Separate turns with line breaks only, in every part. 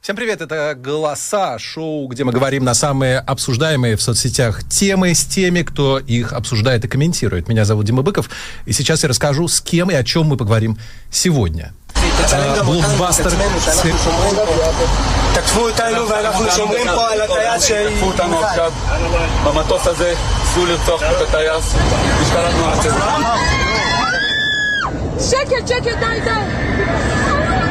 Всем привет, это «Голоса», шоу, где мы говорим на самые обсуждаемые в соцсетях темы с теми, кто их обсуждает и комментирует. Меня зовут Дима Быков, и сейчас я расскажу, с кем и о чем мы поговорим сегодня. Блокбастер.
תקפו אותנו ואנחנו שומרים פה על הטייס
תקפו אותנו עכשיו במטוס הזה, ניסו לרצוח פה את הטייס, השתלטנו על זה.
שקט, די.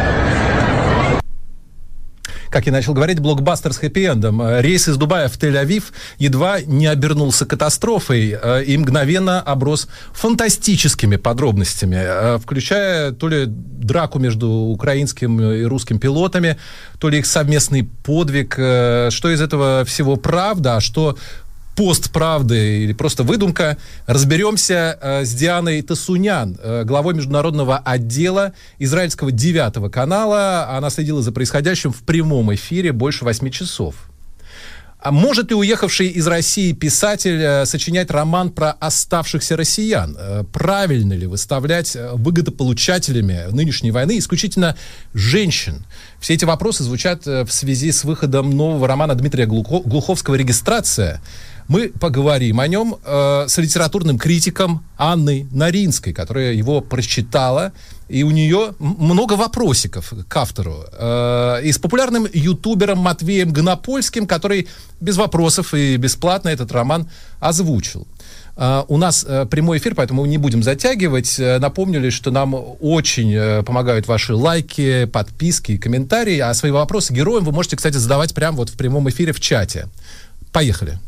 Как я начал говорить, блокбастер с хэппи-эндом. Рейс из Дубая в Тель-Авив едва не обернулся катастрофой и мгновенно оброс фантастическими подробностями, включая то ли драку между украинским и русским пилотами, то ли их совместный подвиг. Что из этого всего правда, а что постправды или просто выдумка, разберемся с Дианой Тассунян, главой международного отдела израильского 9 канала. Она следила за происходящим в прямом эфире больше 8 часов. А может ли уехавший из России писатель сочинять роман про оставшихся россиян? Правильно ли выставлять выгодополучателями нынешней войны исключительно женщин? Все эти вопросы звучат в связи с выходом нового романа Дмитрия Глуховского «Регистрация». Мы поговорим о нем с литературным критиком Анной Наринской, которая его прочитала, и у нее много вопросиков к автору. И с популярным ютубером Матвеем Гонопольским, который без вопросов и бесплатно этот роман озвучил. У нас прямой эфир, поэтому не будем затягивать. Напомню лишь, что нам очень помогают ваши лайки, подписки и комментарии. А свои вопросы героям вы можете, кстати, задавать прямо вот в прямом эфире в чате. Поехали.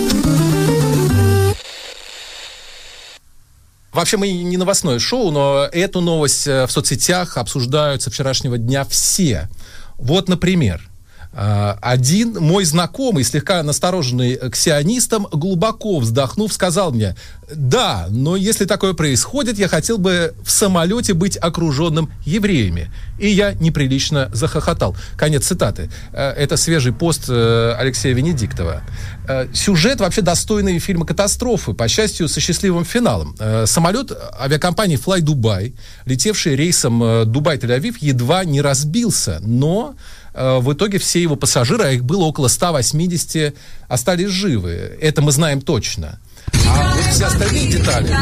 Вообще мы не новостное шоу, но эту новость в соцсетях обсуждают со вчерашнего дня все. Вот, например, один мой знакомый, слегка настороженный к сионистам, глубоко вздохнув, сказал мне: да, но если такое происходит, я хотел бы в самолете быть окруженным евреями. И я неприлично захохотал. Конец цитаты. Это свежий пост Алексея Венедиктова. Сюжет вообще достойный фильма «Катастрофы», по счастью, со счастливым финалом. Самолет авиакомпании Fly Dubai, летевший рейсом Дубай-Тель-Авив, едва не разбился, но в итоге все его пассажиры, а их было около 180, остались живы. Это мы знаем точно. А вот все остальные детали...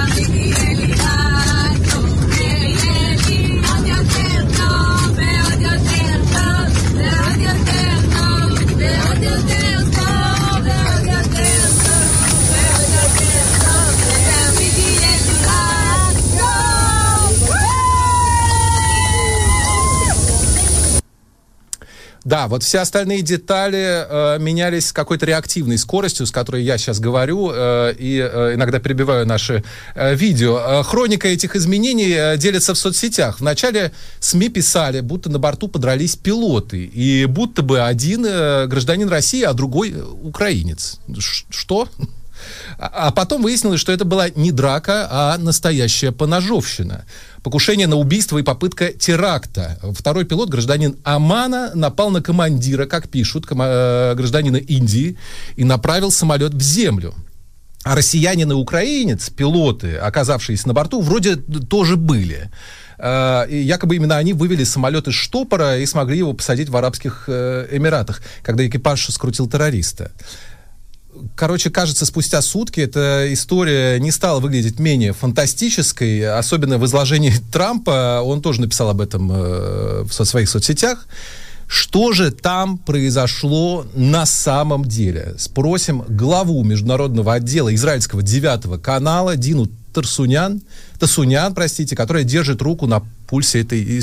Да, вот все остальные детали менялись с какой-то реактивной скоростью, с которой я сейчас говорю, и иногда перебиваю наши видео. Хроника этих изменений делится в соцсетях. Вначале СМИ писали, будто на борту подрались пилоты, и будто бы один гражданин России, а другой украинец. Что? А потом выяснилось, что это была не драка, а настоящая поножовщина. Покушение на убийство и попытка теракта. Второй пилот, гражданин Омана, напал на командира, как пишут, гражданина Индии, и направил самолет в землю. А россиянин и украинец, пилоты, оказавшиеся на борту, вроде тоже были. И якобы именно они вывели самолет из штопора и смогли его посадить в Арабских Эмиратах, когда экипаж скрутил террориста. Короче, кажется, спустя сутки эта история не стала выглядеть менее фантастической, особенно в изложении Трампа. Он тоже написал об этом в своих соцсетях. Что же там произошло на самом деле? Спросим главу международного отдела израильского 9 канала Дину Тассунян, которая держит руку на пульсе этой